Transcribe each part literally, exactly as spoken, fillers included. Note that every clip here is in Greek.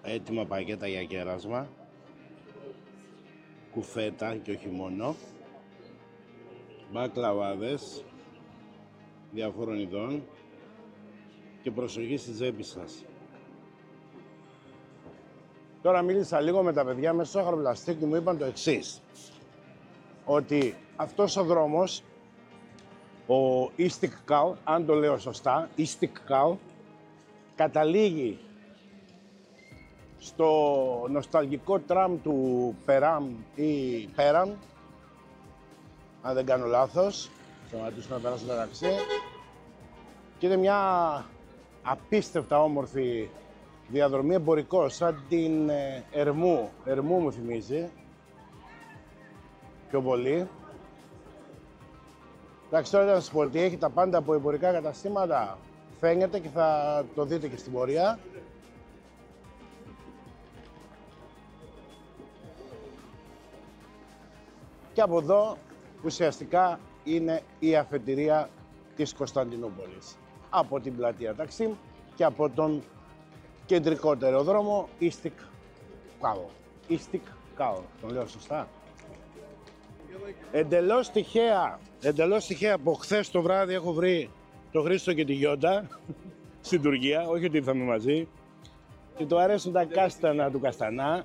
έτοιμα πακέτα για κέρασμα, κουφέτα και όχι μόνο, μπακλαβάδες διαφόρων ειδών και προσοχή στη τσέπη σας. Τώρα μίλησα λίγο με τα παιδιά μέσα στο ζάχαροπλαστή και μου είπαν το εξής, ότι αυτός ο δρόμος, ο Eastic Cow, αν το λέω σωστά, Eastic Cow, καταλήγει στο νοσταλγικό τραμ του Περάμ ή Πέραν, αν δεν κάνω λάθος, σταματήσουμε να περάσουμε το ταξί, και είναι μια απίστευτα όμορφη διαδρομή εμπορικός, σαν την ε, Ερμού. Ερμού μου θυμίζει, πιο πολύ. Εντάξει, τώρα ήταν σπορτή, έχει τα πάντα από εμπορικά καταστήματα, φαίνεται και θα το δείτε και στην πορεία. Και από εδώ ουσιαστικά είναι η αφετηρία της Κωνσταντινούπολης. Από την πλατεία Ταξίμ και από τον κεντρικότερο δρόμο Eastic Cow. Eastic Cow, τον λέω σωστά. Εντελώς τυχαία, εντελώς τυχαία από χθες το βράδυ έχω βρει το Χρήστο και τη Γιόντα στην Τουρκία, όχι ότι ήρθαμε μαζί. Και του αρέσουν τα κάστανα του Καστανά.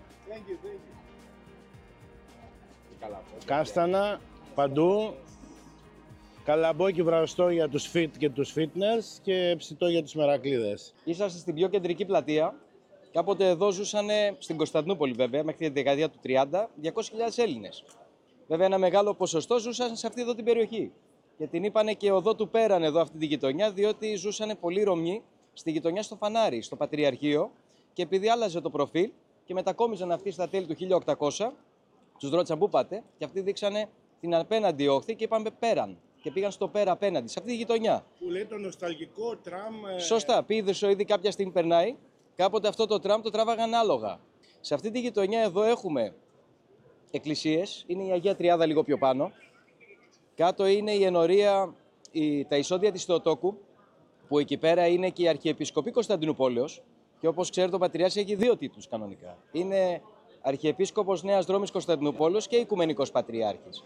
Κάστανα παντού. Καλαμπόκι βραστό για τους fit και τους fitness και ψητό για τους μερακλείδες. Είσαστε στην πιο κεντρική πλατεία. Κάποτε εδώ ζούσαν, στην Κωνσταντινούπολη βέβαια, μέχρι τη δεκαετία του τριάντα, διακόσιες χιλιάδες Έλληνες. Βέβαια, ένα μεγάλο ποσοστό ζούσαν σε αυτή εδώ την περιοχή. Και την είπανε και οδό του Πέραν εδώ αυτή τη γειτονιά, διότι ζούσαν πολλοί Ρωμιοί στη γειτονιά στο Φανάρι, στο Πατριαρχείο. Και επειδή άλλαζε το προφίλ και μετακόμιζαν αυτοί στα τέλη του χίλια οκτακόσια, τους ρώτησαν πού πάτε, και αυτοί δείξανε την απέναντι όχθη και είπαμε Πέραν. Και πήγαν στο Πέρα απέναντι, σε αυτή τη γειτονιά. Που λέει το νοσταλγικό τραμ. Σωστά, πήγε ήδη κάποια στιγμή περνάει. Κάποτε αυτό το τραμ το τράβαγαν άλογα. Σε αυτή τη γειτονιά εδώ έχουμε εκκλησίες. Είναι η Αγία Τριάδα λίγο πιο πάνω. Κάτω είναι η ενορία, η, τα εισόδια της Θεοτόκου, που εκεί πέρα είναι και η Αρχιεπισκοπή Κωνσταντινουπόλεως. Και όπως ξέρετε, ο Πατριάρχης έχει δύο τίτλους κανονικά. Είναι Αρχιεπίσκοπος Νέας Δρόμης Κωνσταντινουπόλεως και Οικουμενικός Πατριάρχης.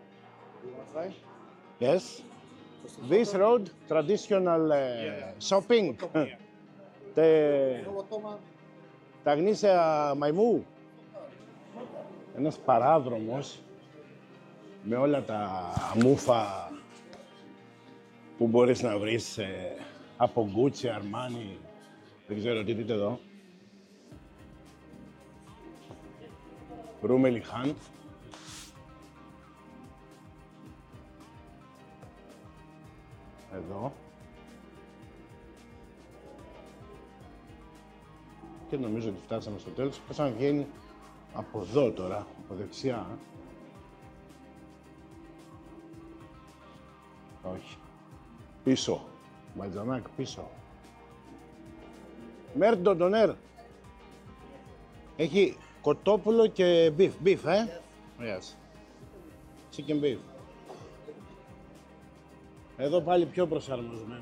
Yes. This road, traditional uh, shopping. Τε... Τα γνήσια μαϊμού. Ένας παράδρομος με όλα τα μούφα που μπορείς να βρεις ε, από Gucci, Armani, δεν ξέρω τι δείτε εδώ. Ρούμελι Χαντ. Εδώ. Και νομίζω ότι φτάσαμε στο τέλος. Πώς να βγαίνει από εδώ τώρα, από δεξιά. Όχι. Πίσω. Μπατζανάκ, πίσω. Μέρντο ντονέρ. Έχει κοτόπουλο και beef. Beef, ε? Yes. Chicken beef. Εδώ πάλι πιο προσαρμοσμένο